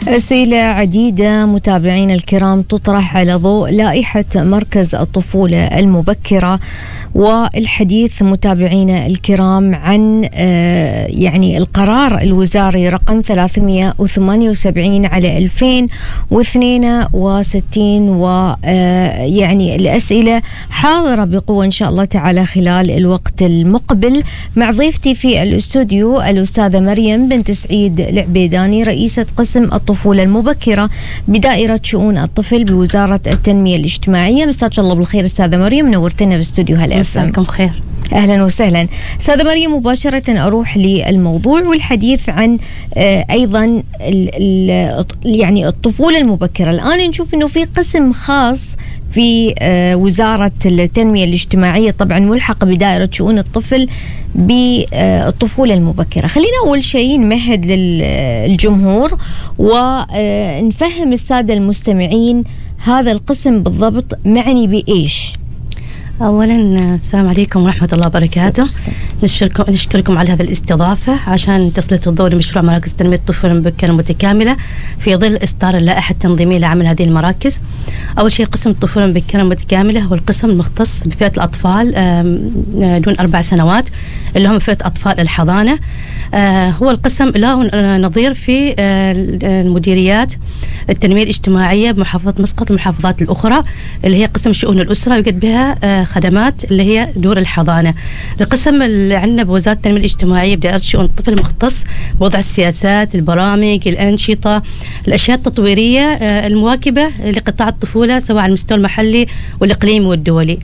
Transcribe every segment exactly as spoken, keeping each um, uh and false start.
أسئلة عديدة متابعين الكرام تطرح على ضوء لائحة مركز الطفولة المبكرة، والحديث متابعينا الكرام عن يعني القرار الوزاري رقم ثلاثمئة وثمانية وسبعين على ألفين واثنين وستين، ويعني الأسئلة حاضرة بقوة إن شاء الله تعالى خلال الوقت المقبل مع ضيفتي في الاستوديو الأستاذة مريم بنت سعيد العبيداني، رئيسة قسم الطفولة المبكرة بدائرة شؤون الطفل بوزارة التنمية الاجتماعية. مساك الله بالخير أستاذة مريم، نورتنا في استوديو هلا. مساكم خير. أهلا وسهلا أستاذة مريم. مباشرة أروح للموضوع والحديث عن أيضا ال ال يعني الطفولة المبكرة. الآن نشوف أنه في قسم خاص في وزارة التنمية الاجتماعية طبعا ملحق بدائرة شؤون الطفل بالطفولة المبكرة. خلينا أول شيء نمهد للجمهور ونفهم السادة المستمعين هذا القسم بالضبط معني بإيش. أولا السلام عليكم ورحمة الله وبركاته. نشكركم, نشكركم على هذه الاستضافة عشان تسلط الضوء لمشروع مراكز تنمية الطفولة المبكرة المتكاملة في ظل إصدار اللائحة التنظيمية لعمل هذه المراكز. أول شيء قسم الطفولة المبكرة المتكاملة هو القسم المختص بفئة الأطفال دون أربع سنوات اللي هم فئة أطفال الحضانة. هو القسم له نظير في المديريات التنمية الاجتماعية بمحافظة مسقط والمحافظات الأخرى اللي هي قسم شؤون الأسرة، يوجد بها خدمات اللي هي دور الحضانة. القسم اللي عندنا بوزارة التنمية الاجتماعية بدائرة شؤون الطفل مختص بوضع السياسات، البرامج، الأنشطة، الأشياء التطويرية المواكبة لقطاع الطفولة سواء على المستوى المحلي والإقليمي والدولي.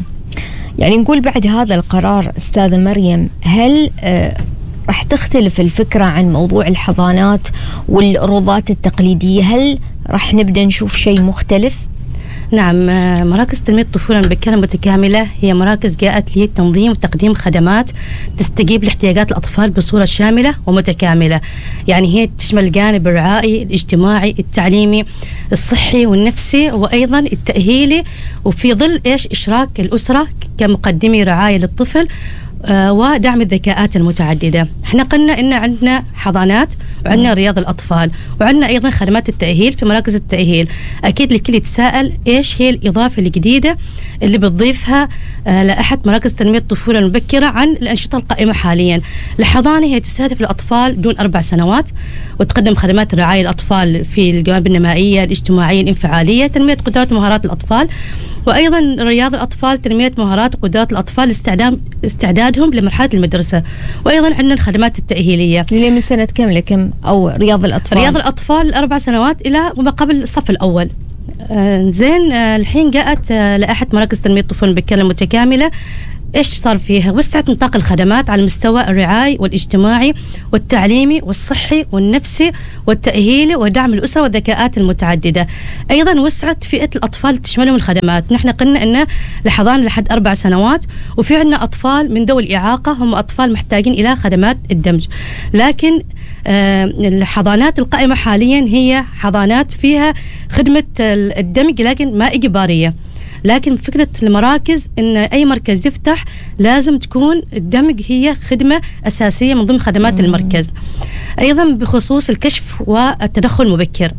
يعني نقول بعد هذا القرار أستاذة مريم، هل آه راح تختلف الفكرة عن موضوع الحضانات والروضات التقليدية؟ هل راح نبدأ نشوف شيء مختلف؟ نعم، مراكز تنمية الطفولة المبكرة المتكاملة هي مراكز جاءت لتنظيم وتقديم خدمات تستجيب لاحتياجات الأطفال بصورة شاملة ومتكاملة. يعني هي تشمل الجانب الرعائي، الاجتماعي، التعليمي، الصحي والنفسي، وأيضا التأهيلي، وفي ظل إيش إشراك الأسرة كمقدمي رعاية للطفل آه ودعم الذكاءات المتعددة. احنا قلنا ان عندنا حضانات وعندنا رياض الأطفال وعندنا أيضا خدمات التأهيل في مراكز التأهيل. أكيد الكل يتساءل إيش هي الإضافة الجديدة اللي بتضيفها آه لائحة مراكز تنمية الطفولة المبكرة عن الأنشطة القائمة حاليا. الحضانة هي تستهدف الأطفال دون أربع سنوات وتقدم خدمات رعاية الأطفال في الجوانب النمائية، الاجتماعية، الانفعالية، تنمية قدرات ومهارات الأطفال، وأيضا رياض الأطفال تنمية مهارات وقدرات الأطفال استعداد استعدادهم لمرحلة المدرسة. وأيضا عندنا الخدمات التأهيلية اللي من سنة كم لكم أو رياض الأطفال؟ رياض الأطفال أربع سنوات إلى وما قبل الصف الأول. آه زين آه الحين جاءت آه لائحة مراكز تنمية الطفولة المبكرة المتكاملة. إيش صار فيها؟ وسعت نطاق الخدمات على المستوى الرعاي والاجتماعي والتعليمي والصحي والنفسي والتأهيلي ودعم الأسرة والذكاءات المتعددة. أيضا وسعت فئة الأطفال تشملهم الخدمات. نحن قلنا أن الحضانة لحد أربع سنوات، وفي عندنا أطفال من ذوي الإعاقة هم أطفال محتاجين إلى خدمات الدمج. لكن آه الحضانات القائمة حاليا هي حضانات فيها خدمة الدمج لكن ما إجبارية. لكن فكرة المراكز إن أي مركز يفتح لازم تكون الدمج هي خدمة أساسية من ضمن خدمات المركز. أيضا بخصوص الكشف والتدخل المبكر،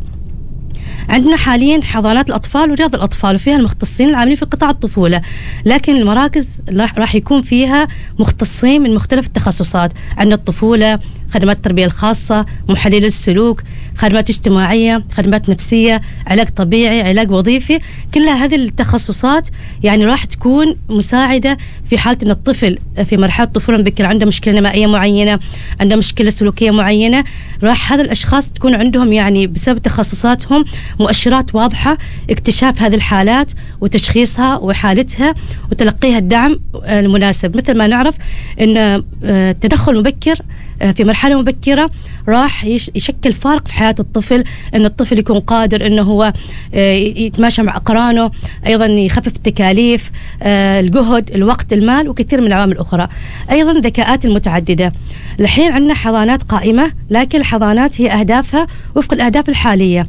عندنا حاليا حضانات الأطفال ورياض الأطفال وفيها المختصين العاملين في قطاع الطفولة، لكن المراكز راح يكون فيها مختصين من مختلف التخصصات. عندنا الطفولة، خدمات التربية الخاصة، محلل السلوك، خدمات اجتماعية، خدمات نفسية، علاج طبيعي، علاج وظيفي. كلها هذه التخصصات يعني راح تكون مساعدة في حالة أن الطفل في مرحلة الطفولة المبكرة عنده مشكلة نمائية معينة، عنده مشكلة سلوكية معينة. راح هذا الأشخاص تكون عندهم يعني بسبب تخصصاتهم مؤشرات واضحة اكتشاف هذه الحالات وتشخيصها وحالتها وتلقيها الدعم المناسب. مثل ما نعرف أن التدخل المبكر في مرحلة مبكرة راح يشكل فارق في حياة الطفل، أن الطفل يكون قادر أنه هو يتماشى مع أقرانه، أيضا يخفف التكاليف، الجهد، الوقت، المال، وكثير من العوامل الأخرى. أيضا الذكاءات المتعددة. الحين عندنا حضانات قائمة، لكن الحضانات هي أهدافها وفق الأهداف الحالية.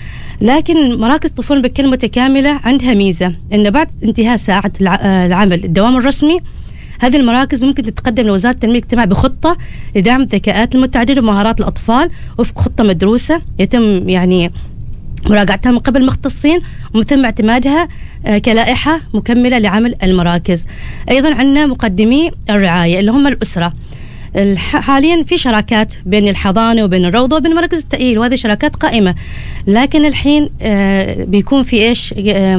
لكن مراكز الطفولة المبكرة المتكاملة عندها ميزة، أن بعد انتهاء ساعة العمل الدوام الرسمي هذه المراكز ممكن تتقدم لوزارة التنمية الاجتماعية بخطة لدعم الذكاءات المتعددة ومهارات الأطفال وفق خطة مدروسة يتم يعني مراجعتها من قبل مختصين ومن ثم اعتمادها كلائحة مكملة لعمل المراكز. أيضا عندنا مقدمي الرعاية اللي هم الأسرة. حاليا في شراكات بين الحضانة وبين الروضة وبين مراكز التأهيل، وهذه شراكات قائمة، لكن الحين بيكون في إيش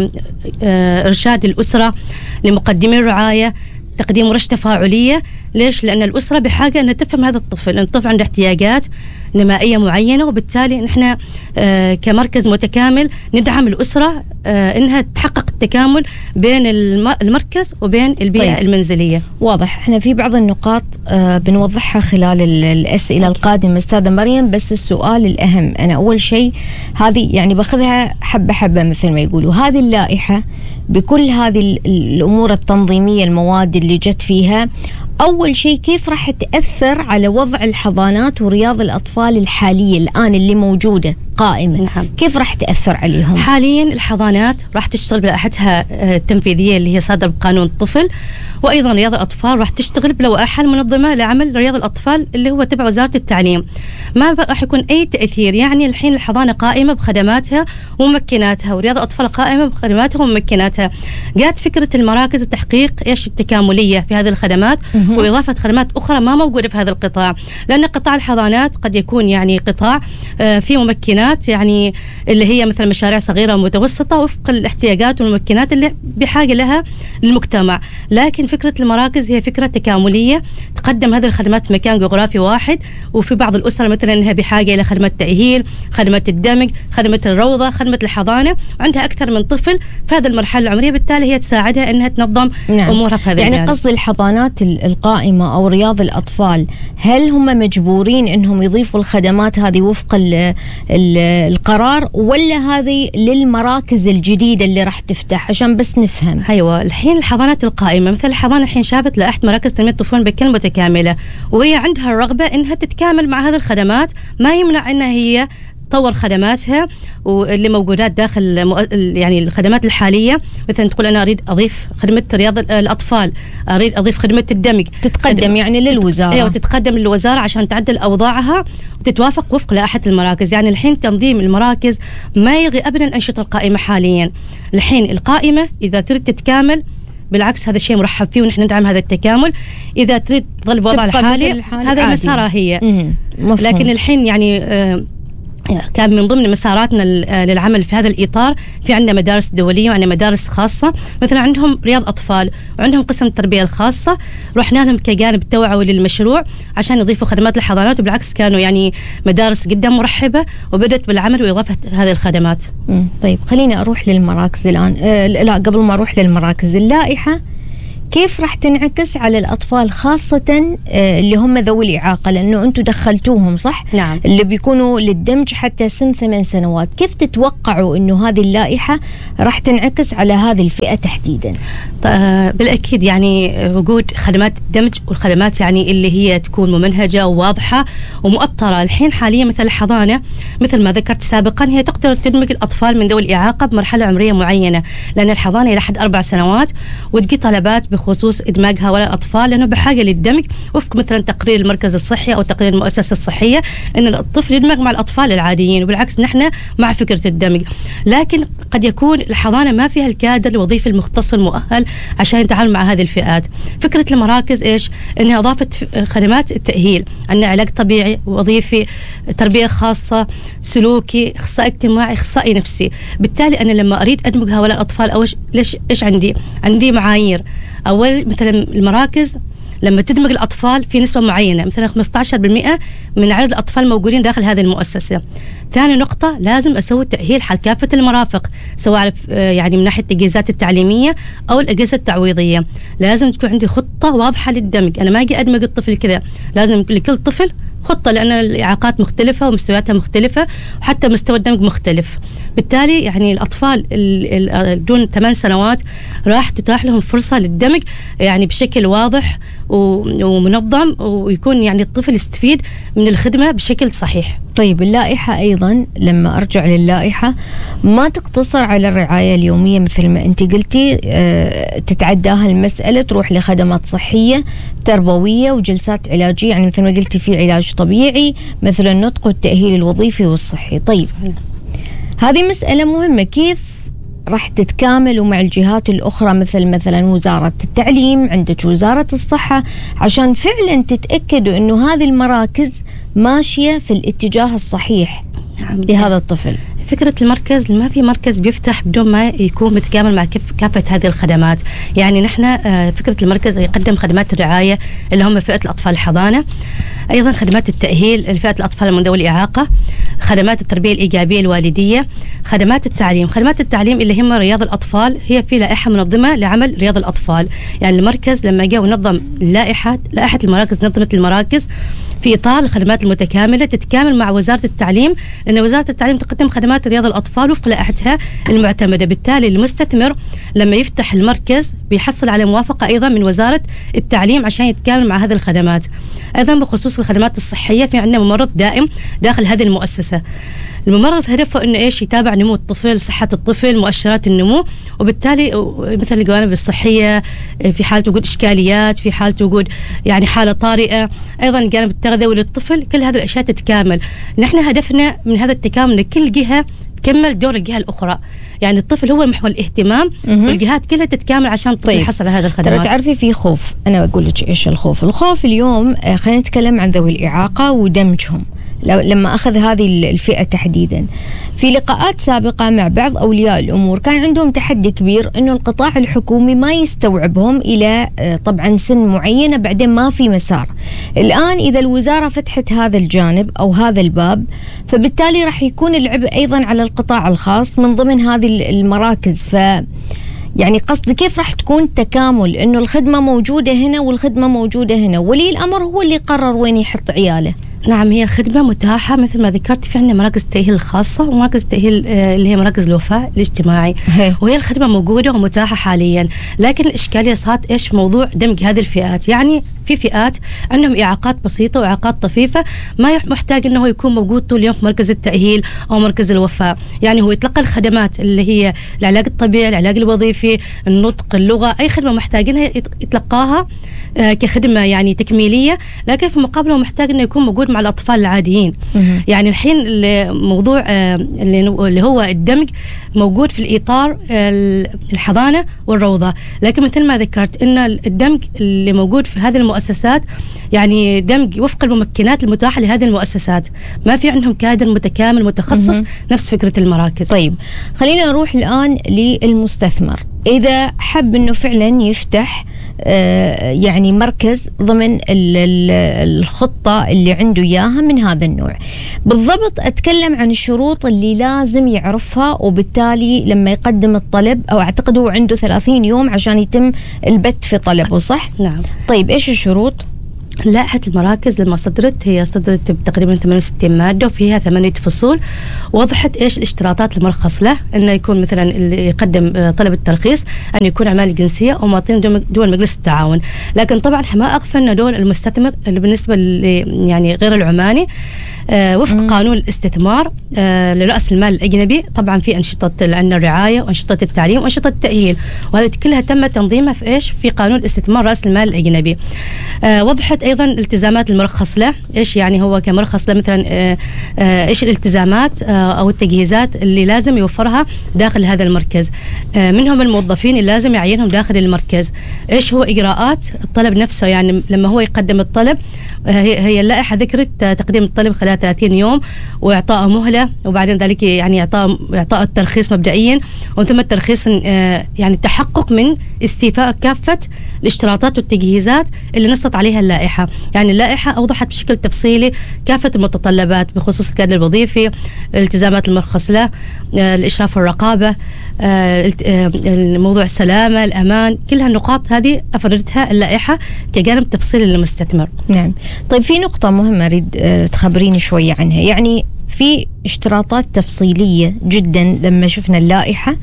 إرشاد الأسرة لمقدمي الرعاية، تقديم ورش تفاعلية. ليش؟ لأن الأسرة بحاجة أن تفهم هذا الطفل، الطفل عنده احتياجات نمائية معينة، وبالتالي نحن آه كمركز متكامل ندعم الأسرة آه إنها تحقق التكامل بين المركز وبين البيئة طيب. المنزلية. واضح. احنا في بعض النقاط آه بنوضحها خلال الأسئلة القادمة أستاذة مريم، بس السؤال الأهم أنا أول شيء هذه يعني باخذها حبة حبة مثل ما يقولوا، هذه اللائحة بكل هذه الأمور التنظيمية المواد اللي جت فيها، أول شيء كيف راح تأثر على وضع الحضانات ورياض الأطفال الحالية الآن اللي موجودة قائمة؟ نعم. كيف راح تأثر عليهم؟ حاليا الحضانات راح تشتغل بلائحتها التنفيذية اللي هي صادرة بقانون الطفل، وأيضا رياض الأطفال راح تشتغل بلوائح منظمة لعمل رياض الأطفال اللي هو تبع وزارة التعليم. ما راح يكون أي تأثير، يعني الحين الحضانة قائمة بخدماتها وممكناتها، ورياض الأطفال قائمة بخدماتها وممكناتها. جات فكرة المراكز تحقيق إيش التكاملية في هذه الخدمات وإضافة خدمات أخرى ما موجودة في هذا القطاع، لأن قطاع الحضانات قد يكون يعني قطاع فيه ممكنات يعني اللي هي مثل مشاريع صغيرة ومتوسطة وفق الاحتياجات والممكنات اللي بحاجة لها المجتمع، لكن فكرة المراكز هي فكرة تكاملية تقدم هذه الخدمات في مكان جغرافي واحد. وفي بعض الأسر مثلا أنها بحاجة إلى خدمة تأهيل، خدمة الدمج، خدمة الروضة، خدمة الحضانة، وعندها أكثر من طفل في هذه المرحلة العمرية، بالتالي هي تساعدها أنها تنظم نعم. أمورها في هذا يعني الجانب. قصد الحضانات القائمة أو رياض الأطفال، هل هم مجبورين أنهم يضيفوا الخدمات هذه وفق ال ال القرار، ولا هذه للمراكز الجديدة اللي راح تفتح؟ عشان بس نفهم. أيوة، الحين الحضانات القائمة مثل الحضانة الحين شافت لائحة مراكز تنمية الطفولة بكل متكاملة، وهي عندها الرغبة إنها تتكامل مع هذه الخدمات، ما يمنع إنها هي تطور خدماتها واللي موجودات داخل مؤ... يعني الخدمات الحالية. مثلا تقول أنا أريد أضيف خدمة رياض الأطفال، أريد أضيف خدمة الدمج، تتقدم خدم... يعني للوزارة. أيوة، تتقدم للوزارة عشان تعدل أوضاعها وتتوافق وفق لائحة المراكز. يعني الحين تنظيم المراكز ما يلغي أبدا الأنشطة القائمة حاليا. الحين القائمة إذا تريد تتكامل بالعكس هذا الشيء مرحب فيه ونحن ندعم هذا التكامل. إذا تريد تظل بوضع الحالي هذا مسارها هي. لكن الحين يعني آه كان من ضمن مساراتنا للعمل في هذا الإطار في عندنا مدارس دولية وعندنا مدارس خاصة، مثلا عندهم رياض أطفال وعندهم قسم التربية الخاصة، رحنا لهم كجانب توعوي للمشروع عشان يضيفوا خدمات الحضانات، وبالعكس كانوا يعني مدارس جدا مرحبة وبدأت بالعمل وإضافة هذه الخدمات. طيب خليني أروح للمراكز الآن. آه لا قبل ما أروح للمراكز، اللائحة كيف راح تنعكس على الأطفال خاصة اللي هم ذوي الإعاقة، لأنه أنتم دخلتوهم صح؟ نعم. اللي بيكونوا للدمج حتى سن ثمان سنوات، كيف تتوقعوا أنه هذه اللائحة راح تنعكس على هذه الفئة تحديدا؟ بالأكيد يعني وجود خدمات الدمج والخدمات يعني اللي هي تكون ممنهجة وواضحة ومؤطرة. الحين حاليا مثل الحضانة مثل ما ذكرت سابقا هي تقدر تدمج الأطفال من ذوي الإعاقة بمرحلة عمرية معينة، لأن الحضانة إلى حد أربع سنوات وتجي طلبات بخصوص إدماج هؤلاء الأطفال لأنه بحاجة للدمج وفق مثلا تقرير المركز الصحي أو تقرير المؤسسة الصحية أن الطفل يدمج مع الأطفال العاديين، وبالعكس نحن مع فكرة الدمج. لكن قد يكون الحضانة ما فيها الكادر الوظيفي المختص المؤهل عشان يتعامل مع هذه الفئات. فكرة المراكز إيش؟ أنها أضافت خدمات التأهيل، عندنا علاج طبيعي وظيفي، تربية خاصة، سلوكي، أخصائي اجتماعي، أخصائي نفسي. بالتالي أنا لما أريد أدمج هؤلاء الأطفال أو ليش إيش عندي؟ عندي معايير. أول مثلا المراكز لما تدمج الأطفال في نسبة معينة، مثلا خمسة عشر بالمئة من عدد الأطفال الموجودين داخل هذه المؤسسة. ثاني نقطة، لازم أسوي تأهيل حال كافة المرافق، سواء يعني من ناحية التجهيزات التعليمية أو الأجهزة التعويضية. لازم تكون عندي خطة واضحة للدمج، أنا ما أجي أدمج الطفل كذا، لازم لكل طفل خطة، لأن الإعاقات مختلفة ومستوياتها مختلفة وحتى مستوى الدمج مختلف. بالتالي يعني الأطفال دون ثمان سنوات راح تتاح لهم فرصة للدمج يعني بشكل واضح ومنظم، ويكون يعني الطفل يستفيد من الخدمة بشكل صحيح. طيب اللائحة أيضا لما أرجع للائحة ما تقتصر على الرعاية اليومية مثل ما أنت قلتي، أه تتعداها المسألة تروح لخدمات صحية تربوية وجلسات علاجية، يعني مثل ما قلتي في علاج طبيعي مثل النطق والتأهيل الوظيفي والصحي. طيب هذه مسألة مهمة، كيف راح تتكاملوا مع الجهات الأخرى مثل مثلا وزارة التعليم، عندك وزارة الصحة، عشان فعلا تتأكدوا أنه هذه المراكز ماشية في الاتجاه الصحيح لهذا الطفل؟ فكرة المركز، ما في مركز بيفتح بدون ما يكون متكامل مع كافة هذه الخدمات. يعني نحن فكرة المركز يقدم خدمات الرعاية اللي هم فئة الأطفال الحضانة، أيضا خدمات التأهيل لفئة الأطفال من ذوي الإعاقة، خدمات التربية الإيجابية الوالدية، خدمات التعليم. خدمات التعليم اللي هم رياض الأطفال هي في لائحة منظمة لعمل رياض الأطفال. يعني المركز لما جاء ونظم لائحة لائحة المراكز، نظمت المراكز في إطار الخدمات المتكاملة تتكامل مع وزارة التعليم، لأن وزارة التعليم تقدم خدمات رياض الأطفال وفق لائحتها المعتمدة. بالتالي المستثمر لما يفتح المركز بيحصل على موافقة أيضا من وزارة التعليم عشان يتكامل مع هذه الخدمات. أيضا بخصوص الخدمات الصحية في عندنا ممرض دائم داخل هذه المؤسسة. الممرض هدفه انه ايش؟ يتابع نمو الطفل، صحة الطفل، مؤشرات النمو، وبالتالي مثل الجوانب الصحية في حالة وجود اشكاليات، في حالة وجود يعني حالة طارئة، ايضا الجانب التغذوي للطفل، كل هذه الاشياء تتكامل. نحن هدفنا من هذا التكامل كل جهة تكمل دور الجهة الأخرى، يعني الطفل هو محور الاهتمام والجهات كلها تتكامل عشان الطفل طيب. يحصل على هذا الخدمات. ترى تعرفي في خوف، أنا بقول لك إيش الخوف. الخوف اليوم خلينا نتكلم عن ذوي الإعاقة ودمجهم. لما أخذ هذه الفئة تحديدا في لقاءات سابقة مع بعض أولياء الأمور كان عندهم تحدي كبير إنه القطاع الحكومي ما يستوعبهم إلى طبعا سن معينة، بعدين ما في مسار. الآن إذا الوزارة فتحت هذا الجانب أو هذا الباب، فبالتالي راح يكون العبء أيضا على القطاع الخاص من ضمن هذه المراكز. ف يعني قصدي كيف راح تكون تكامل إنه الخدمة موجودة هنا والخدمة موجودة هنا، ولي الأمر هو اللي قرر وين يحط عياله. نعم، هي الخدمة متاحة مثل ما ذكرت. في عندنا مراكز تأهيل الخاصة ومراكز تأهيل اللي هي مراكز الوفاء الاجتماعي، وهي الخدمة موجودة ومتاحة حاليا. لكن الإشكالية صارت إيش؟ في موضوع دمج هذه الفئات. يعني في فئات عندهم إعاقات بسيطة وإعاقات طفيفة، ما محتاج إنه هو يكون موجود طول اليوم في مركز التأهيل أو مركز الوفاء. يعني هو يتلقى الخدمات اللي هي العلاج الطبيعي، العلاج الوظيفي، النطق، اللغة، أي خدمة محتاجينها يتلقاها كخدمة يعني تكميلية، لكن في المقابل هو محتاج إنه يكون موجود مع الأطفال العاديين. يعني الحين الموضوع اللي هو الدمج موجود في الإطار الحضانة والروضة، لكن مثل ما ذكرت إن الدمج اللي موجود في هذه المؤسسات يعني دمج وفق الممكنات المتاحة لهذه المؤسسات، ما في عندهم كادر متكامل متخصص نفس فكرة المراكز. طيب خلينا نروح الآن للمستثمر. إذا حب إنه فعلا يفتح آه يعني مركز ضمن الخطة اللي عنده إياها من هذا النوع، بالضبط أتكلم عن الشروط اللي لازم يعرفها، وبالتالي لما يقدم الطلب، أو أعتقد هو عنده ثلاثين يوم عشان يتم البت في طلبه، صح؟ نعم. طيب إيش الشروط؟ لائحة المراكز لما صدرت هي صدرت بتقريبا ثمانية وستين مادة وفيها ثمانية فصول، وضحت ايش الاشتراطات المرخص له، انه يكون مثلا اللي يقدم طلب الترخيص ان يكون عمالة جنسية او مواطنين دول مجلس التعاون. لكن طبعا ما اغفلنا دول المستثمر اللي بالنسبة يعني غير العماني آه وفق مم. قانون الاستثمار آه لرأس المال الأجنبي. طبعا في أنشطة عندنا الرعاية وأنشطة التعليم وأنشطة التأهيل، وهذه كلها تم تنظيمها في إيش؟ في قانون الاستثمار رأس المال الأجنبي. آه وضحت أيضا الالتزامات المرخص له، إيش يعني هو كمرخص له مثلا آه آه إيش الالتزامات آه أو التجهيزات اللي لازم يوفرها داخل هذا المركز، آه منهم الموظفين اللي لازم يعينهم داخل المركز، إيش هو إجراءات الطلب نفسه. يعني لما هو يقدم الطلب هي هي اللائحة ذكرت تقديم الطلب خلال ثلاثين يوم وإعطاء مهلة، وبعدين ذلك يعني إعطاء إعطاء الترخيص مبدئيا، ومن ثم الترخيص يعني التحقق من استيفاء كافة الاشتراطات والتجهيزات اللي نصت عليها اللائحة. يعني اللائحة أوضحت بشكل تفصيلي كافة المتطلبات بخصوص الكادر الوظيفي، الالتزامات المرخص له، الإشراف والرقابة، موضوع السلامة، الأمان، كل هالنقاط هذه أفردتها اللائحة كجانب تفصيلي للمستثمر. نعم. طيب في نقطة مهمة أريد تخبريني شوية عنها. يعني في اشتراطات تفصيلية جدا لما شفنا اللائحة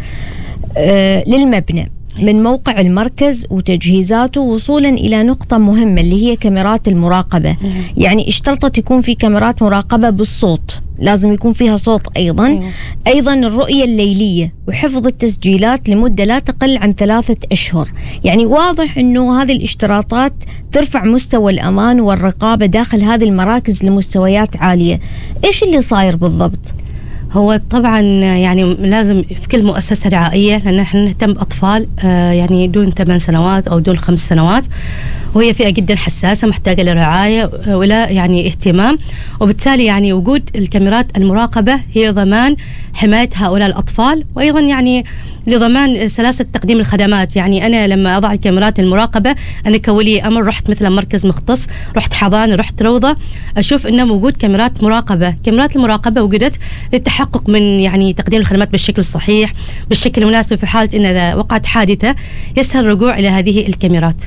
آه للمبنى من موقع المركز وتجهيزاته وصولا إلى نقطة مهمة اللي هي كاميرات المراقبة. يعني اشترطت يكون في كاميرات مراقبة بالصوت، لازم يكون فيها صوت أيضا. أيوة. أيضا الرؤية الليلية وحفظ التسجيلات لمدة لا تقل عن ثلاثة أشهر. يعني واضح أنه هذه الاشتراطات ترفع مستوى الأمان والرقابة داخل هذه المراكز لمستويات عالية. إيش اللي صاير بالضبط؟ هو طبعا يعني لازم في كل مؤسسة رعائية، لأن احنا نهتم بأطفال يعني دون ثمان سنوات أو دون خمس سنوات، وهي فئة جدا حساسة محتاجة لرعاية ولا يعني اهتمام، وبالتالي يعني وجود الكاميرات المراقبة هي ضمان حماية هؤلاء الأطفال، وأيضا يعني لضمان سلاسة تقديم الخدمات. يعني أنا لما أضع الكاميرات المراقبة أنا كولي أمر رحت مثلا مركز مختص، رحت حضانة، رحت روضة، أشوف أنه موجود كاميرات مراقبة. كاميرات المراقبة وجدت للتحقق من يعني تقديم الخدمات بالشكل الصحيح بالشكل المناسب، في حالة أن إذا وقعت حادثة يسهل الرجوع إلى هذه الكاميرات.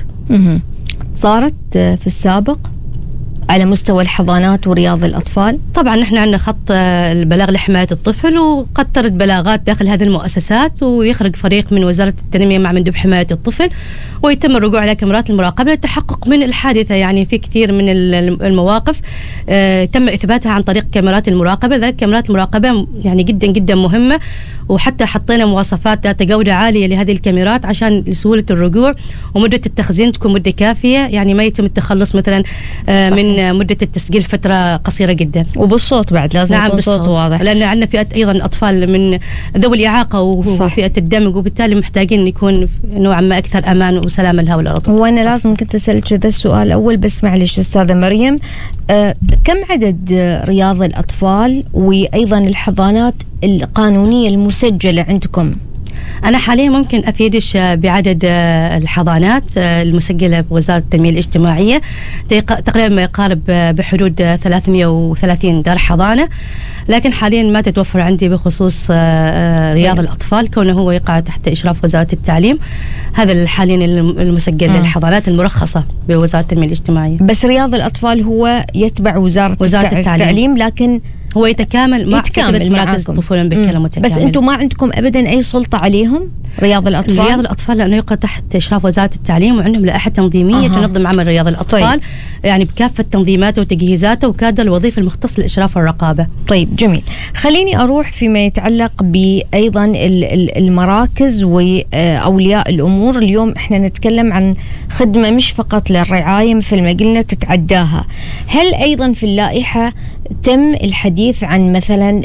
صارت في السابق على مستوى الحضانات ورياض الأطفال؟ طبعا نحن عندنا خط البلاغ لحماية الطفل، وقد ترد بلاغات داخل هذه المؤسسات، ويخرج فريق من وزارة التنمية مع مندوب حماية الطفل، ويتم الرجوع على كاميرات المراقبة للتحقق من الحادثة. يعني في كثير من المواقف آه تم إثباتها عن طريق كاميرات المراقبة. ذلك كاميرات المراقبة يعني جدا جدا مهمة، وحتى حطينا مواصفات ذات جودة عالية لهذه الكاميرات عشان لسهولة الرجوع، ومدة التخزين تكون مدة كافية، يعني ما يتم التخلص مثلا آه من مدة التسجيل فترة قصيرة جدا. وبالصوت بعد لازم نعم يكون صوت واضح، لأن عندنا فئة أيضا أطفال من ذوي الإعاقة وفئة الدمج، وبالتالي محتاجين يكون نوعا ما أكثر أمان وسلامة لهؤلاء الأطفال. وأنا لازم كنت أسألك هذا السؤال أول، بس معلش أستاذة مريم، آه كم عدد رياض الأطفال وأيضا الحضانات القانونية المسجلة عندكم؟ أنا حاليا ممكن أفيدش بعدد الحضانات المسجلة بوزارة التنمية الاجتماعية، تقريبا ما يقارب بحدود ثلاثمئة وثلاثين دار حضانة، لكن حاليا ما تتوفر عندي بخصوص رياض الأطفال كونه هو يقع تحت إشراف وزارة التعليم. هذا حاليا المسجل م. للحضانات المرخصة بوزارة التنمية الاجتماعية. بس رياض الأطفال هو يتبع وزارة, وزارة التعليم. التعليم، لكن هو يتكامل مع فكرة مراكز الطفولة بكلة متكاملة. بس أنتم ما عندكم أبدا أي سلطة عليهم رياض الأطفال؟ رياض الأطفال لأنه يقع تحت إشراف وزارة التعليم، وعندهم لائحة تنظيمية أه. تنظم عمل رياض الأطفال. طيب. يعني بكافة تنظيماته وتجهيزاته وكادر الوظيفة المختص للإشراف والرقابة. طيب جميل. خليني أروح فيما يتعلق بأيضا المراكز وأولياء الأمور. اليوم إحنا نتكلم عن خدمة مش فقط للرعاية مثل ما قلنا تتعداها. هل أيضا في اللائحة تم الحديث عن مثلا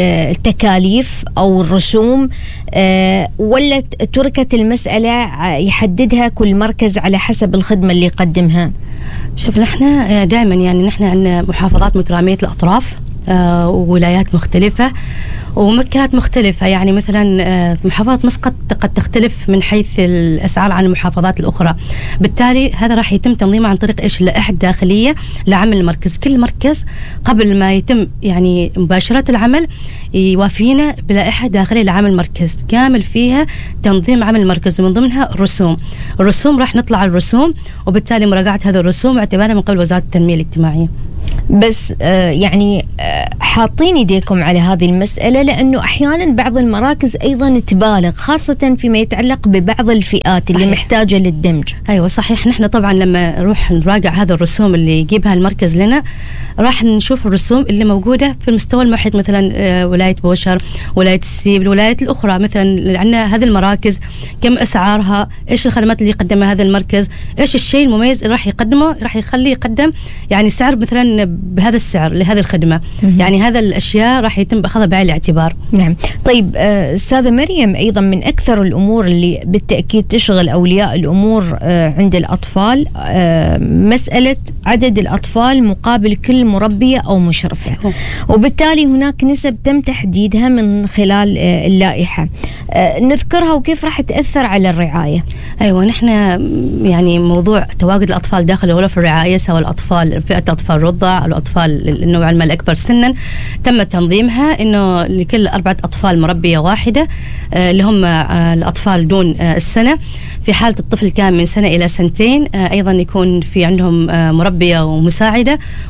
التكاليف أو الرسوم أه ولا تركت المسألة يحددها كل مركز على حسب الخدمة اللي يقدمها؟ شوف نحن دائما يعني نحن عندنا محافظات مترامية الأطراف أه وولايات مختلفة وممكنات مختلفة. يعني مثلا محافظة مسقط قد تختلف من حيث الأسعار عن المحافظات الأخرى، بالتالي هذا راح يتم تنظيمه عن طريق إيش اللائحة الداخلية لعمل المركز. كل مركز قبل ما يتم يعني مباشرة العمل يوافينا بلائحة داخلية لعمل مركز كامل فيها تنظيم عمل المركز، ومن ضمنها الرسوم. الرسوم راح نطلع الرسوم، وبالتالي مراجعة هذه الرسوم اعتبارها من قبل وزارة التنمية الاجتماعية. بس آه يعني آه حاطين يديكم على هذه المسألة، لأنه أحيانا بعض المراكز أيضا تبالغ خاصة فيما يتعلق ببعض الفئات صحيح. اللي محتاجة للدمج. أيوة صحيح. نحن طبعا لما نروح نراجع هذا الرسوم اللي يجيبها المركز لنا راح نشوف الرسوم اللي موجودة في المستوى المحيط، مثلا آه ولاية بوشر، ولاية السيب، الولايات الأخرى. مثلا عندنا هذه المراكز كم أسعارها، إيش الخدمات اللي يقدمها هذا المركز، إيش الشيء المميز اللي راح يقدمه، راح يخليه يقدم يعني سعر مثلا بهذا السعر لهذه الخدمة. مم. يعني هذا الأشياء راح يتم أخذها بعين الاعتبار. نعم. طيب أستاذة مريم، أيضا من أكثر الأمور اللي بالتأكيد تشغل أولياء الأمور عند الأطفال مسألة عدد الأطفال مقابل كل مربية أو مشرفة، أوه. وبالتالي هناك نسب تم تحديدها من خلال اللائحة، نذكرها وكيف راح تأثر على الرعاية. أيوة نحن يعني موضوع تواجد الأطفال داخل غرف الرعاية، سواء الأطفال فئة أطفال رضع أو الأطفال النوع ما الأكبر سنا، تم تنظيمها إنه لكل أربعة أطفال مربية واحدة اللي هم الأطفال دون السنة. في حالة الطفل كان من سنة إلى سنتين أيضا يكون في عندهم مربية ومساعدة، والأطفال من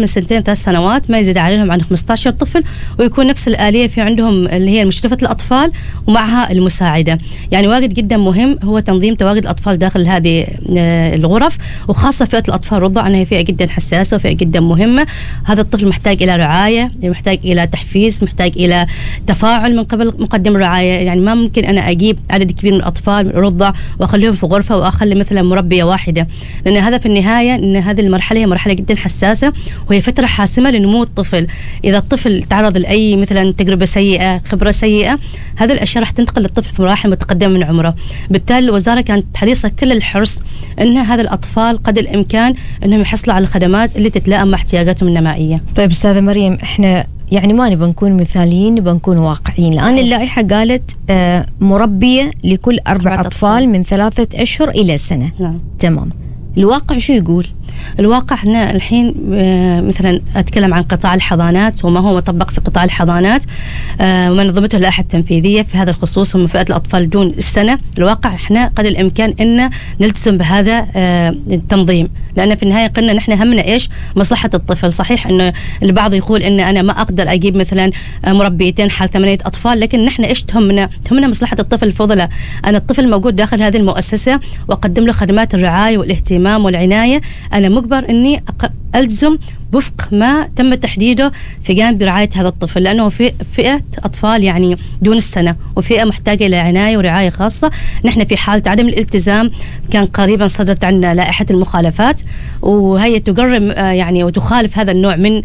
من سنتين ثلاث سنوات ما يزيد عليهم عن خمسة عشر طفل، ويكون نفس الآلية في عندهم اللي هي مشرفة الأطفال ومعها المساعدة. يعني واجد جدا مهم هو تنظيم تواجد الأطفال داخل هذه الغرف، وخاصة فئة الأطفال الرضع أنها فئة جدا حساسة وفئة جدا مهمة. هذا الطفل محتاج إلى رعاية، محتاج إلى تحفيز، محتاج إلى تفاعل من قبل مقدم الرعاية. يعني ما ممكن أنا أجيب عدد كبير من الأطفال رضع وأخليهم في غرفة وأخلي مثلا مربية واحدة، لأن هذا في النهاية أن هذه المرحلة هي مرحلة جدا حساسة، وهي فترة حاسمة لنمو الطفل. إذا الطفل تعرض لأي مثلا تجربة سيئة، خبرة سيئة، هذه الأشياء راح تنتقل للطفل في مراحل متقدمة من عمره. بالتالي الوزارة كانت حريصة كل الحرص أن هذا الأطفال قدر الإمكان أنهم يحصلوا على الخدمات اللي تتلائم مع احتياجاتهم النمائية. طيب أستاذة مريم، إحنا يعني ما نبغى نكون مثاليين، نبغى نكون واقعيين. الآن اللائحة قالت آه مربية لكل أربع أطفال, أطفال من ثلاثة أشهر إلى سنة. نعم. تمام. الواقع شو يقول؟ الواقع احنا الحين مثلا اتكلم عن قطاع الحضانات وما هو مطبق في قطاع الحضانات ومنظمته اللائحه التنفيذيه في هذا الخصوص هم فئه الاطفال دون السنه. الواقع احنا قدر الامكان ان نلتزم بهذا التنظيم، لان في النهايه قلنا نحن همنا ايش؟ مصلحه الطفل. صحيح انه البعض يقول ان انا ما اقدر اجيب مثلا مربيتين حال ثمانيه اطفال، لكن نحن ايش تهمنا؟ تهمنا مصلحه الطفل الفضلة. انا الطفل موجود داخل هذه المؤسسه واقدم له خدمات الرعايه والاهتمام والعنايه، أنا مجبر أني ألزم وفق ما تم تحديده في جانب برعاية هذا الطفل، لأنه في فئة أطفال يعني دون السنة وفئة محتاجة إلى عناية ورعاية خاصة. نحن في حالة عدم الالتزام كان قريبا صدرت عنا لائحة المخالفات، وهي تقرم يعني وتخالف هذا النوع من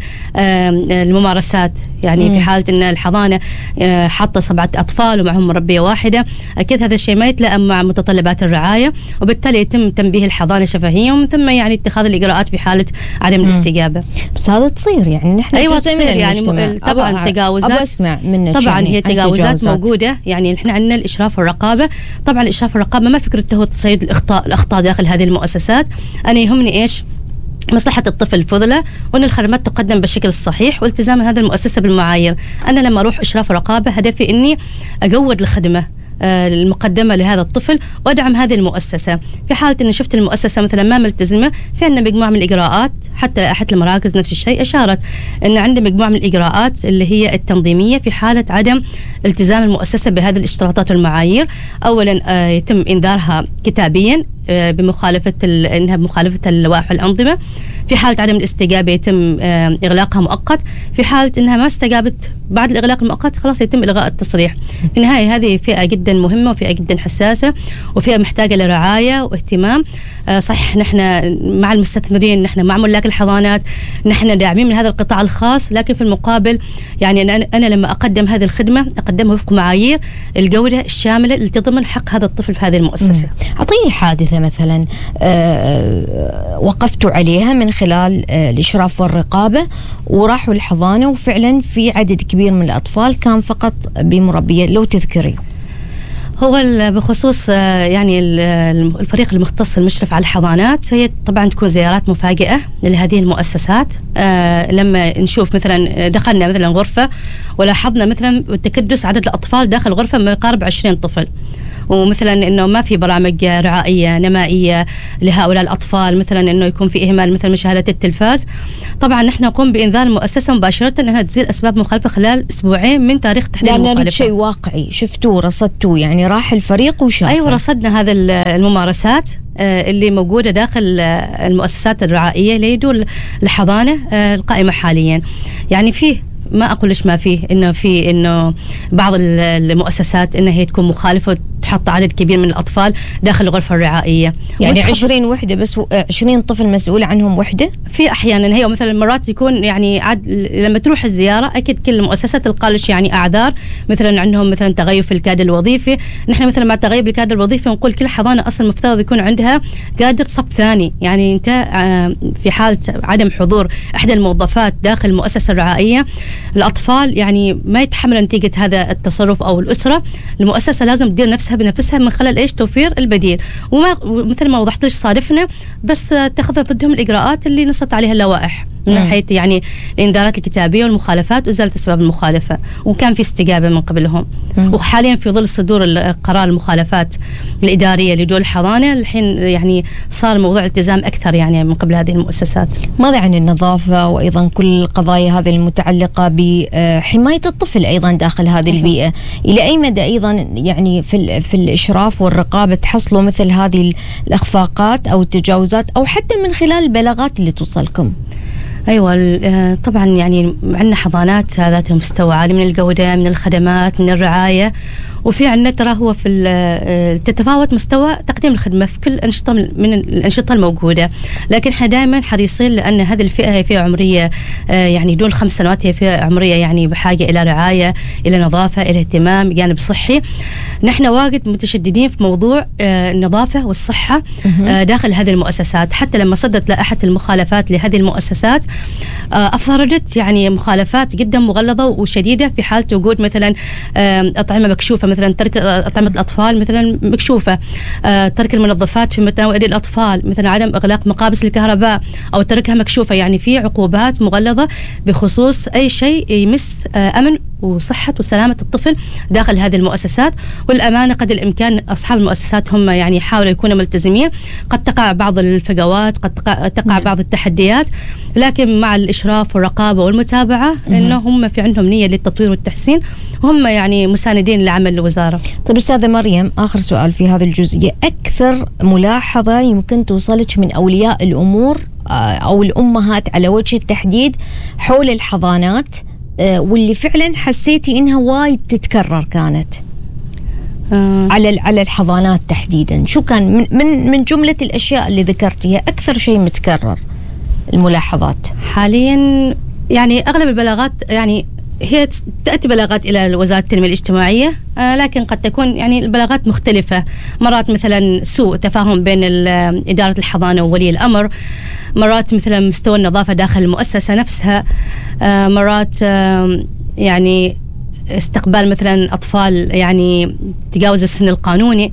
الممارسات. يعني مم. في حالة أن الحضانة حاطة سبعة أطفال ومعهم مربية واحدة، أكيد هذا الشيء ما يتلائم مع متطلبات الرعاية، وبالتالي يتم تنبيه الحضانة شفهيا ومن ثم يعني اتخاذ الإجراءات في حالة عدم مم. الاستجابة. بس هذا تصير يعني نحن أيوة تصير يعني طبعا تجاوزات. أبغى أسمع منك طبعا يعني هي تجاوزات موجودة. يعني نحن عندنا الإشراف والرقابة. طبعا الإشراف والرقابة ما فكرته هو تصيد الأخطاء الأخطاء داخل هذه المؤسسات. أنا يهمني إيش؟ مصلحة الطفل الفضلة، وأن الخدمات تقدم بالشكل الصحيح والتزام هذه المؤسسة بالمعايير. أنا لما أروح إشراف ورقابة هدفي إني أجود الخدمة المقدمة لهذا الطفل وأدعم هذه المؤسسة. في حالة أن شفت المؤسسة مثلا ما ملتزمة، في عندنا مجموعة من الإجراءات، حتى أحد المراكز نفس الشيء أشارت أن عندنا مجموعة من الإجراءات اللي هي التنظيمية في حالة عدم التزام المؤسسة بهذه الاشتراطات والمعايير. أولا يتم إنذارها كتابيا بمخالفة إنها بمخالفة اللوائح والأنظمة. في حالة عدم الاستجابة يتم إغلاقها مؤقت. في حالة إنها ما استجابت بعد الإغلاق المؤقت خلاص يتم إلغاء التصريح. في النهاية هذه فئة جدا مهمة وفئة جدا حساسة وفئة محتاجة لرعاية واهتمام. صحيح نحن مع المستثمرين، نحن مع ملاك الحضانات، نحن داعمين من هذا القطاع الخاص، لكن في المقابل يعني أنا, أنا لما أقدم هذه الخدمة أقدمها وفق معايير الجودة الشاملة اللي تضمن حق هذا الطفل في هذه المؤسسة. أعطيني حادثة مثلا وقفتوا عليها من خلال الإشراف والرقابة وراحوا الحضانة وفعلا في عدد كبير من الأطفال كان فقط بمربية، لو تذكري. هو بخصوص يعني الفريق المختص المشرف على الحضانات، هي طبعا تكون زيارات مفاجئة لهذه المؤسسات. لما نشوف مثلا دخلنا مثلا غرفة ولاحظنا مثلا تكدس عدد الأطفال داخل غرفة ما يقارب عشرين طفل، ومثلا انه ما في برامج رعائيه نمائيه لهؤلاء الاطفال، مثلا انه يكون في اهمال مثل مشاهده التلفاز. طبعا نحن نقوم بانذار المؤسسه مباشره انها تزيل اسباب مخالفه خلال اسبوعين من تاريخ تحديد المخالفه. لأن شيء واقعي شفتوه رصدتوه، يعني راح الفريق وشاف. ايوه رصدنا هذا الممارسات اللي موجوده داخل المؤسسات الرعائيه اللي يدور الحضانه القائمه حاليا. يعني فيه ما أقول ليش ما فيه، إنه في إنه بعض المؤسسات إنها هي تكون مخالفة تحط عدد كبير من الأطفال داخل الغرفة الرعائية. يعني عشرين وحدة بس، عشرين طفل مسؤول عنهم وحدة. في أحيانا هي مثلا مرات يكون يعني عد لما تروح الزيارة أكيد كل المؤسسات تلقالش يعني أعذار، مثلا عندهم مثلا تغيب في الكادر الوظيفي. نحن مثلا مع تغيب الكادر الوظيفي نقول كل حضانة أصلا مفترض يكون عندها كادر صف ثاني. يعني أنت في حالة عدم حضور إحدى الموظفات داخل المؤسسة الرعائية، الأطفال يعني ما يتحمل نتيجة هذا التصرف أو الأسرة. المؤسسة لازم تدير نفسها بنفسها من خلال إيش؟ توفير البديل. وما مثل ما وضحت ليش صادفنا، بس تاخذ ضدهم الإجراءات اللي نصت عليها اللوائح. من ناحية يعني الإنذارات الكتابية والمخالفات وإزالة أسباب المخالفة، وكان في استجابة من قبلهم. مم. وحاليا في ظل صدور القرار المخالفات الإدارية لدول الحضانة الحين يعني صار موضوع التزام أكثر يعني من قبل هذه المؤسسات. ماذا عن النظافة وأيضا كل القضايا هذه المتعلقة بحماية الطفل أيضا داخل هذه البيئة؟ إلى أي مدى أيضا يعني في في الإشراف والرقابة تحصلوا مثل هذه الإخفاقات أو التجاوزات أو حتى من خلال البلاغات اللي توصلكم؟ أيوة طبعا يعني عندنا حضانات ذات مستوى عالي من الجودة، من الخدمات، من الرعاية، وفي عندنا ترى هو في تتفاوت مستوى تقديم الخدمة في كل أنشطة من الأنشطة الموجودة، لكن احنا دائما حريصين لأن هذه الفئة هي فئة عمرية يعني دون خمس سنوات، هي فئة عمرية يعني بحاجة إلى رعاية، إلى نظافة، إلى اهتمام، جانب صحي. نحن واجد متشددين في موضوع النظافة والصحة داخل هذه المؤسسات، حتى لما صدرت لائحة المخالفات لهذه المؤسسات أفرجت يعني مخالفات جدا مغلظة وشديدة في حالة وجود مثلا أطعمة مكشوفة، مثلا ترك أطعمة الأطفال مثلا مكشوفة، ترك المنظفات في متناول الأطفال، مثلا عدم إغلاق مقابس الكهرباء أو تركها مكشوفة. يعني في عقوبات مغلظة بخصوص أي شيء يمس أمن وصحة وسلامة الطفل داخل هذه المؤسسات. والأمانة قد الإمكان أصحاب المؤسسات هم يعني يحاولوا يكونوا ملتزمين، قد تقع بعض الفجوات، قد تقع, تقع بعض التحديات، لكن مع الإشراف والرقابة والمتابعة إنهم في عندهم نية للتطوير والتحسين، وهم يعني مساندين لعمل الوزارة. طيب أستاذة مريم، آخر سؤال في هذا الجزئية، أكثر ملاحظة يمكن توصلك من أولياء الأمور أو الأمهات على وجه التحديد حول الحضانات واللي فعلا حسيتي إنها وايد تتكرر كانت آه. على على الحضانات تحديدا، شو كان من من من جملة الأشياء اللي ذكرتيها أكثر شيء متكرر الملاحظات حاليا؟ يعني أغلب البلاغات يعني هي تأتي بلاغات إلى وزارة التنمية الاجتماعية، آه لكن قد تكون يعني البلاغات مختلفة، مرات مثلا سوء تفاهم بين إدارة الحضانة وولي الأمر، مرات مثلا مستوى النظافة داخل المؤسسة نفسها، آه مرات آه يعني استقبال مثلا أطفال يعني تجاوز السن القانوني،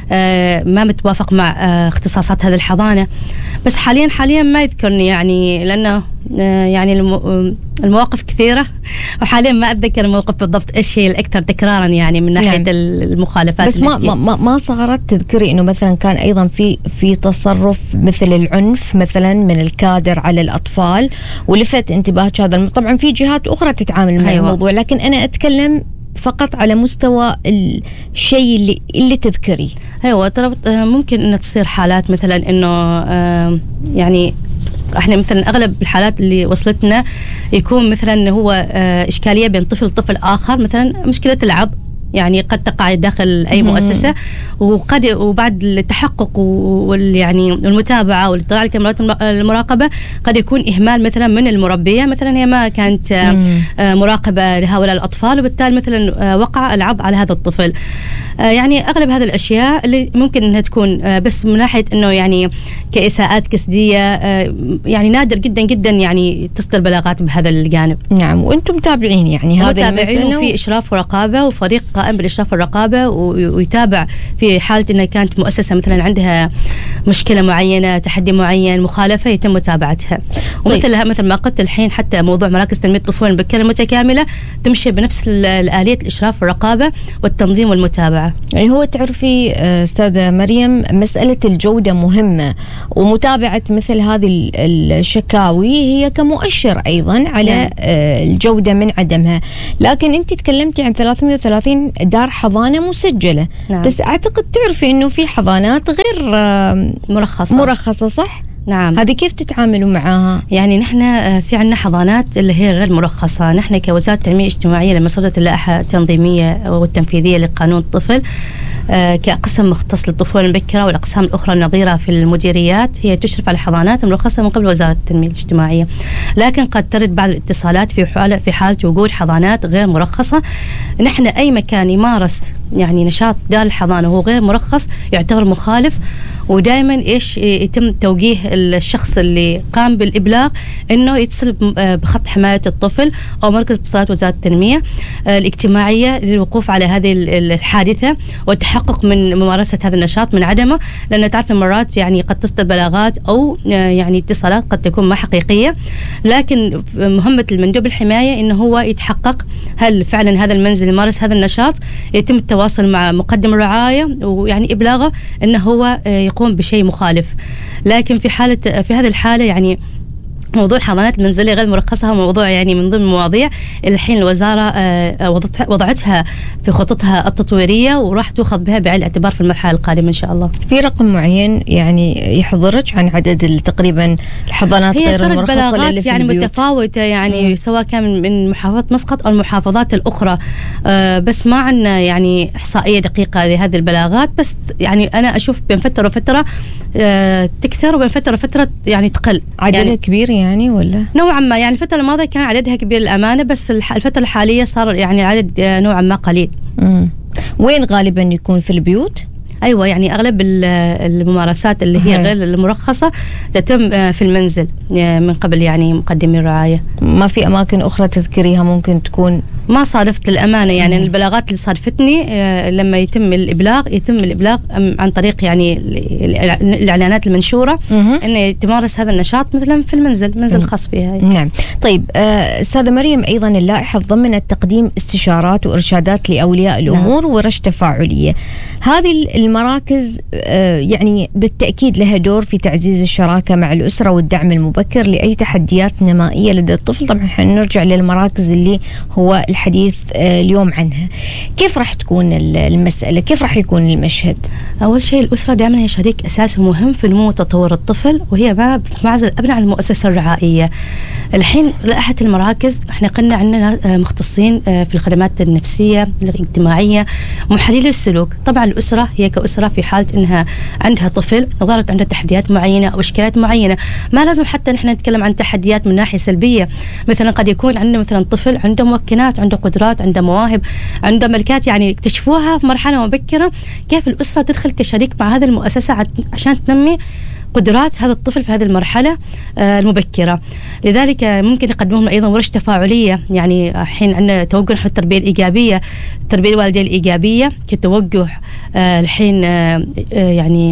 آه ما متوافق مع آه اختصاصات هذه الحضانة. بس حاليا حاليا ما يذكرني يعني، لأنه آه يعني المواقف كثيرة، وحاليا ما أتذكر الموقف بالضبط إيش هي الأكثر تكرارا يعني من ناحية يعني المخالفات. بس ما ما ما صغرت تذكري إنه مثلا كان أيضا في في تصرف مثل العنف مثلا من الكادر على الأطفال ولفت انتباهك هذا؟ طبعا في جهات أخرى تتعامل مع أيوة. الموضوع، لكن أنا أتكلم فقط على مستوى الشيء اللي اللي تذكري. أيوة ترى ممكن إن تصير حالات مثلا إنه يعني احنا مثلا اغلب الحالات اللي وصلتنا يكون مثلا هو اشكاليه بين طفل وطفل اخر، مثلا مشكله العض يعني قد تقع داخل اي مؤسسه، وقد وبعد التحقق وال يعني المتابعه والاطلاع على كاميرات المراقبه قد يكون اهمال مثلا من المربيه، مثلا هي ما كانت مم. مراقبه لهؤلاء الاطفال، وبالتالي مثلا وقع العض على هذا الطفل. يعني اغلب هذه الاشياء اللي ممكن انها تكون بس من ناحيه انه يعني كاساءات كسديه، يعني نادر جدا جدا يعني تصدر بلاغات بهذا الجانب. نعم، وانتم متابعين يعني هذا المسألة، وفي اشراف ورقابه وفريق قائم بالاشراف والرقابه ويتابع في حاله انها كانت مؤسسه مثلا عندها مشكله معينه، تحدي معين، مخالفه، يتم متابعتها. طيب. ومثل مثل ما قلت الحين حتى موضوع مراكز تنميه الطفوله المبكره المتكامله تمشي بنفس الاليه الاشراف والرقابه والتنظيم والمتابعه. يعني هو تعرفي أستاذة مريم مسألة الجودة مهمة، ومتابعة مثل هذه الشكاوي هي كمؤشر أيضا على نعم. الجودة من عدمها. لكن أنت تكلمتي عن ثلاثمئة وثلاثين دار حضانة مسجلة نعم. بس أعتقد تعرفي أنه في حضانات غير مرخصة مرخصة صح؟ نعم. هذه كيف تتعاملوا معاها؟ يعني نحن في عندنا حضانات اللي هي غير مرخصة. نحن كوزارة التنمية الاجتماعية لما صدرت اللائحة التنظيمية والتنفيذية لقانون الطفل كقسم مختص للطفولة المبكرة والأقسام الأخرى النظيرة في المديريات هي تشرف على حضانات مرخصة من قبل وزارة التنمية الاجتماعية، لكن قد ترد بعض الاتصالات في حالة في حالة وجود حضانات غير مرخصة. نحن أي مكان يمارس يعني نشاط دار الحضانة وهو غير مرخص يعتبر مخالف، ودائما إيش يتم توجيه الشخص اللي قام بالإبلاغ إنه يتصل بخط حماية الطفل أو مركز اتصالات وزارة التنمية الاجتماعية للوقوف على هذه الحادثة والتحقق من ممارسة هذا النشاط من عدمه، لأن تعرف مرات يعني قد تصدر بلاغات أو يعني اتصالات قد تكون ما حقيقية، لكن مهمة المندوب الحماية إنه هو يتحقق هل فعلا هذا المنزل يمارس هذا النشاط، يتم التواصل مع مقدم الرعاية ويعني إبلاغه إنه هو يقوم بشيء مخالف. لكن في حالة في هذه الحالة يعني موضوع الحضانات المنزلية غير مرخصة هو موضوع يعني من ضمن المواضيع الحين الوزارة وضعتها في خططها التطويرية وراح تأخذ بها بعين الاعتبار في المرحلة القادمة إن شاء الله. في رقم معين يعني يحضرك عن عدد تقريبا الحضانات غير المرخصة اللي في يعني البيوت؟ متفاوتة يعني م. سواء كان من محافظة مسقط أو المحافظات الأخرى، أه بس ما عندنا يعني إحصائية دقيقة لهذه البلاغات، بس يعني أنا أشوف بين فترة وفترة أه تكثر وبين فترة وفترة يعني تقل. عددها يعني كبير يعني ولا؟ نوعا ما يعني الفترة الماضية كان عددها كبير الأمانة، بس الفترة الحالية صار يعني العدد نوعا ما قليل. مم. وين غالبا يكون في البيوت؟ أيوة يعني أغلب الممارسات اللي هي غير المرخصة تتم في المنزل من قبل يعني مقدمي الرعاية. ما في أماكن أخرى تذكريها ممكن تكون؟ ما صادفت الأمانة يعني مم. البلاغات اللي صادفتني لما يتم الإبلاغ يتم الإبلاغ عن طريق يعني الإعلانات المنشورة أن تمارس هذا النشاط مثلا في المنزل منزل خاص فيها. نعم. طيب أستاذة مريم، أيضا اللائحة ضمنت تقديم استشارات وإرشادات لأولياء الأمور نعم. ورش تفاعلية. هذه المراكز يعني بالتأكيد لها دور في تعزيز الشراكة مع الأسرة والدعم المبكر لأي تحديات نمائية لدى الطفل. طبعا حنرجع للمراكز اللي هو الحديث اليوم عنها. كيف راح تكون المسألة؟ كيف راح يكون المشهد؟ أول شيء الأسرة دائما هي شريك أساسي مهم في نمو وتطور الطفل، وهي ما معزل أبناء عن المؤسسة الرعائية. الحين لائحة المراكز احنا قلنا عندنا مختصين في الخدمات النفسية الاجتماعية محللي السلوك. طبعا الأسرة هي كأسرة في حالة انها عندها طفل ظهرت عندها تحديات معينة او اشكالات معينة، ما لازم حتى نحن نتكلم عن تحديات من ناحية سلبية. مثلا قد يكون عندنا مثلا طفل عنده ممكنات، عنده قدرات، عنده مواهب، عنده ملكات، يعني اكتشفوها في مرحلة مبكرة. كيف الأسرة تدخل كشريك مع هذه المؤسسة عشان تنمي قدرات هذا الطفل في هذه المرحلة المبكرة. لذلك ممكن يقدمون أيضا ورش تفاعلية. يعني الحين عندنا توجه نحو التربية الإيجابية، التربية الوالدية الإيجابية كتوجه الحين يعني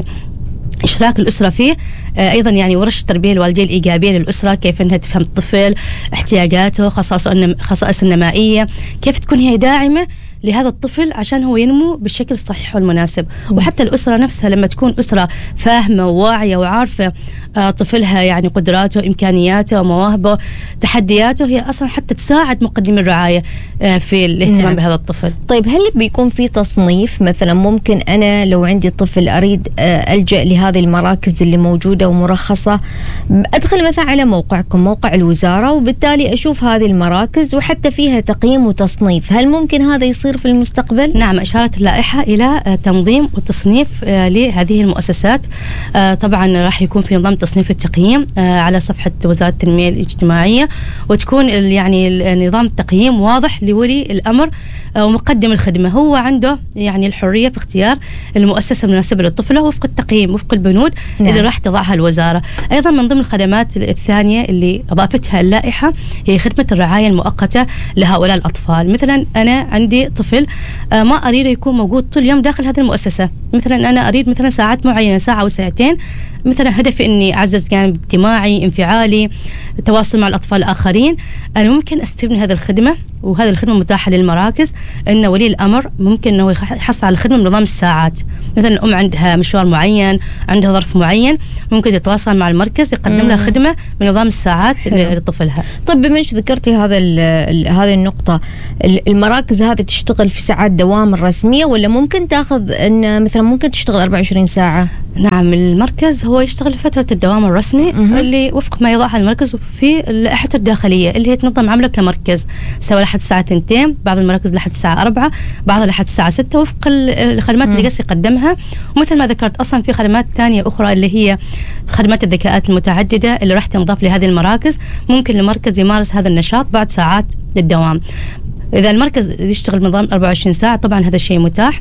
إشراك الأسرة فيه. أيضا يعني ورش التربية الوالدية الإيجابية للأسرة، كيف أنها تفهم الطفل، احتياجاته، خصائصه النمائية، كيف تكون هي داعمة لهذا الطفل عشان هو ينمو بالشكل الصحيح والمناسب. وحتى الأسرة نفسها لما تكون أسرة فاهمة وواعية وعارفة طفلها يعني قدراته، إمكانياته ومواهبه، تحدياته، هي أصلا حتى تساعد مقدمي الرعاية في الاهتمام نعم. بهذا الطفل. طيب هل بيكون في تصنيف؟ مثلا ممكن أنا لو عندي طفل أريد ألجأ لهذه المراكز اللي موجودة ومرخصة، أدخل مثلا على موقعكم موقع الوزارة وبالتالي أشوف هذه المراكز وحتى فيها تقييم وتصنيف، هل ممكن هذا يصير في المستقبل؟ نعم، أشارت اللائحة إلى تنظيم وتصنيف لهذه المؤسسات. طبعا راح يكون في نظام تصنيف التقييم على صفحة وزارة التنمية الاجتماعية، وتكون يعني نظام التقييم واضح لولي الأمر ومقدم الخدمة. هو عنده يعني الحرية في اختيار المؤسسة المناسبة للطفل وفق التقييم، وفق البنود نعم. اللي راح تضعها الوزارة. أيضا من ضمن الخدمات الثانية اللي أضافتها اللائحة هي خدمة الرعاية المؤقتة لهؤلاء الأطفال. مثلا أنا عندي طفل ما أريد يكون موجود طول اليوم داخل هذه المؤسسة، مثلا أنا أريد مثلا ساعات معينة، ساعة أو ساعتين، مثلا هدفي إني أعزز جانب اجتماعي، انفعالي، تواصل مع الأطفال الآخرين. أنا ممكن أستبني هذه الخدمة، وهذه الخدمة متاحة للمراكز، إن ولي الأمر ممكن إنه يحصل على الخدمة بنظام الساعات. مثلا الأم عندها مشوار معين، عندها ظرف معين، ممكن تتواصل مع المركز يقدم لها خدمة بنظام الساعات لطفلها. طيب بما إنك ذكرتي هذا هذه النقطة، المراكز هذه تشتغل في ساعات دوام الرسمية ولا ممكن تأخذ إن مثلا ممكن تشتغل أربعة وعشرين ساعة؟ نعم، المركز هو يشتغل في فترة الدوام الرسمي م- اللي وفق ما يضعها المركز في اللائحة الداخلية اللي هي تنظم عمله كمركز، سواء لحد الساعة اثنتين، بعض المراكز لحد الساعة أربعة، بعضها لحد الساعة ستة، وفق الخدمات م- اللي قصي يقدمها. ومثل ما ذكرت أصلا في خدمات ثانية أخرى اللي هي خدمات الذكاءات المتعددة اللي راح تنضاف لهذه المراكز. ممكن المركز يمارس هذا النشاط بعد ساعات الدوام. إذا المركز يشتغل بنظام أربعة وعشرين ساعة طبعا هذا الشيء متاح.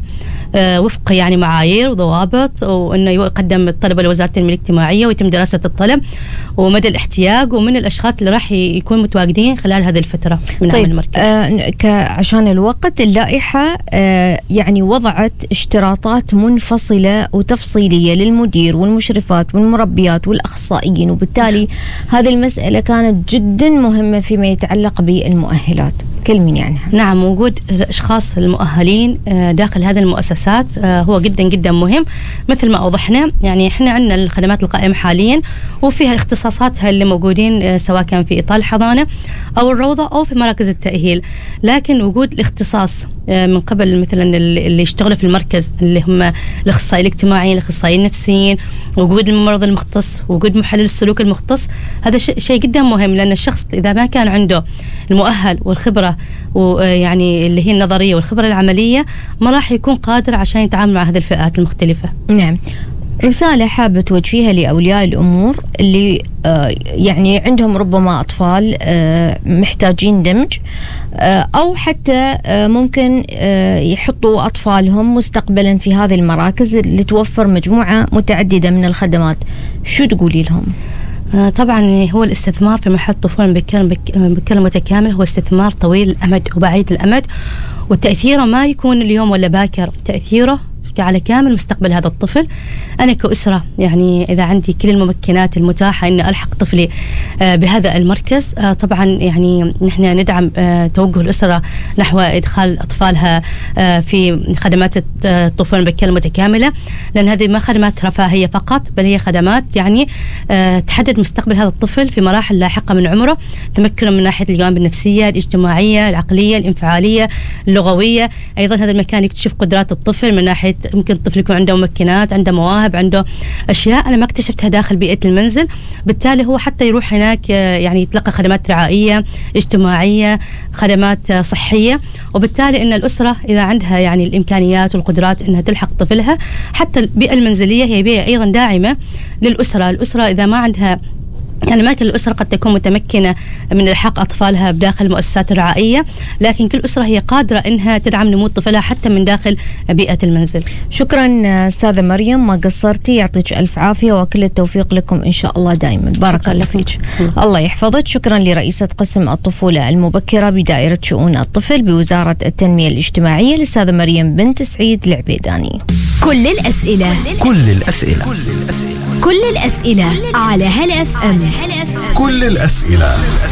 وفق يعني معايير وضوابط، وأنه يقدم الطلب لوزارة التنمية الاجتماعية ويتم دراسة الطلب ومدى الاحتياج ومن الأشخاص اللي راح يكون متواجدين خلال هذه الفترة من طيب عمل المركز. آه عشان الوقت، اللائحة آه يعني وضعت اشتراطات منفصلة وتفصيلية للمدير والمشرفات والمربيات والأخصائيين، وبالتالي هذه المسألة كانت جدا مهمة فيما يتعلق بالمؤهلات. كلميني عنها. نعم، وجود الأشخاص المؤهلين داخل هذه المؤسسات هو جدا جدا مهم. مثل ما أوضحنا، يعني إحنا عندنا الخدمات القائمة حاليا وفيها اختصاصاتها اللي موجودين سواء كان في إطار الحضانة أو الروضة أو في مراكز التأهيل، لكن وجود الاختصاص من قبل مثلا اللي يشتغلوا في المركز اللي هم الأخصائيين الاجتماعيين، الأخصائيين النفسيين، وجود الممرض المختص، وجود محلل السلوك المختص، هذا شيء جدا مهم، لأن الشخص إذا ما كان عنده المؤهل والخبرة ويعني اللي هي النظرية والخبرة العملية ما راح يكون قادر عشان يتعامل مع هذه الفئات المختلفة. نعم. رسالة حابة توجهيها لأولياء الأمور اللي آه يعني عندهم ربما أطفال آه محتاجين دمج، آه أو حتى آه ممكن آه يحطوا أطفالهم مستقبلا في هذه المراكز اللي توفر مجموعة متعددة من الخدمات، شو تقولي لهم؟ آه طبعا هو الاستثمار في محل طفولة بكل متكامل هو استثمار طويل الأمد وبعيد الأمد، وتأثيره ما يكون اليوم ولا باكر، تأثيره على كامل مستقبل هذا الطفل. أنا كأسرة يعني إذا عندي كل الممكنات المتاحة إني ألحق طفلي بهذا المركز، طبعا يعني نحن ندعم توجه الأسرة نحو إدخال أطفالها في خدمات الطفولة المبكرة المتكاملة، لأن هذه ما خدمات رفاهية فقط، بل هي خدمات يعني تحدد مستقبل هذا الطفل في مراحل لاحقة من عمره، تمكنه من ناحية الجوانب النفسية، الاجتماعية، العقلية، الانفعالية، اللغوية. أيضا هذا المكان يكتشف قدرات الطفل من ناحية ممكن الطفل يكون عنده ممكنات، عنده مواهب، عنده أشياء أنا ما اكتشفتها داخل بيئة المنزل، بالتالي هو حتى يروح هناك يعني يتلقى خدمات رعائية، اجتماعية، خدمات صحية، وبالتالي إن الأسرة إذا عندها يعني الإمكانيات والقدرات إنها تلحق طفلها، حتى البيئة المنزلية هي بيئة أيضا داعمة للأسرة. الأسرة إذا ما عندها يعني ما كل الأسرة قد تكون متمكنة من إلحاق أطفالها بداخل المؤسسات الرعائية، لكن كل أسرة هي قادرة إنها تدعم نمو طفلها حتى من داخل بيئة المنزل. شكرا أستاذة مريم، ما قصرتي، يعطيك ألف عافية وكل التوفيق لكم إن شاء الله دائما. بارك الله فيك. الله يحفظك. شكرا لرئيسة قسم الطفولة المبكرة بدائرة شؤون الطفل بوزارة التنمية الاجتماعية الأستاذة مريم بنت سعيد العبيداني. كل الأسئلة كل الأسئلة كل الأسئلة على هلا اف ام. كل الأسئلة.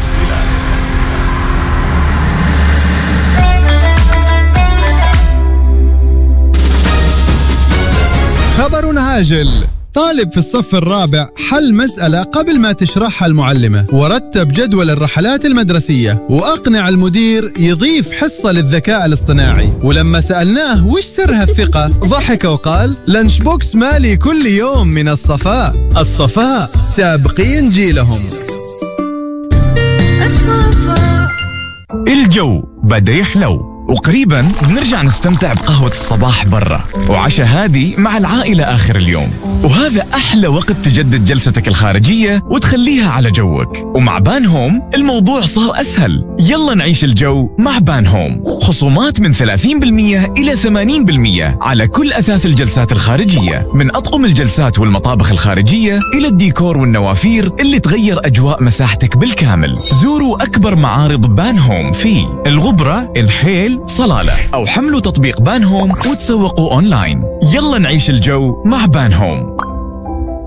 خبر هاجل: طالب في الصف الرابع حل مسألة قبل ما تشرحها المعلمة، ورتب جدول الرحلات المدرسية، وأقنع المدير يضيف حصة للذكاء الاصطناعي. ولما سألناه وش سر هالثقة ضحك وقال: لانش بوكس مالي كل يوم من الصفاء. الصفاء سابقين جيلهم. الصفاء. الجو بدأ يحلو، وقريبا بنرجع نستمتع بقهوة الصباح برا وعشاء هادي مع العائلة آخر اليوم، وهذا أحلى وقت تجدد جلستك الخارجية وتخليها على جوك. ومع بان هوم الموضوع صار أسهل، يلا نعيش الجو مع بان هوم. خصومات من ثلاثين بالمئة إلى ثمانين بالمئة على كل أثاث الجلسات الخارجية، من أطقم الجلسات والمطابخ الخارجية إلى الديكور والنوافير اللي تغير أجواء مساحتك بالكامل. زوروا أكبر معارض بان هوم في الغبرة، الحيل، صلالة، أو حملوا تطبيق بان هوم وتسوقوا أونلاين. يلا نعيش الجو مع بان هوم.